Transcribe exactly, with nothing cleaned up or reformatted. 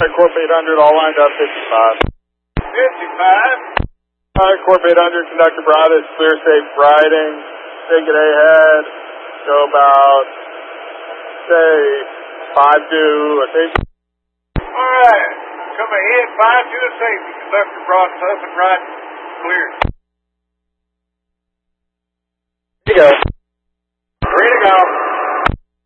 Corp eight hundred, all lined up, fifty-five. fifty-five. Alright, Corp eight hundred, conductor Broadus, clear safe riding, take it ahead, go about, say, five two, attention. Alright, come ahead, five two, safety, conductor Broadus, up and right, clear. Here you go.